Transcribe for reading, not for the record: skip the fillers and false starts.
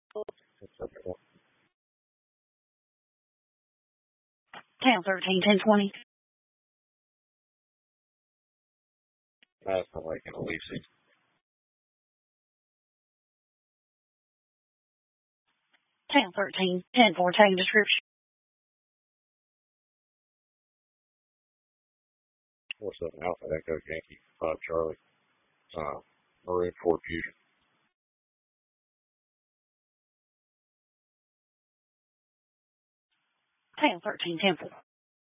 Town 13, 1020. That's not like an Elise. Town 13, 10-4, tag description. What's up, Alpha Echo Yankee 5 Charlie? Maroon Ford Fusion. Town 13, 10-4.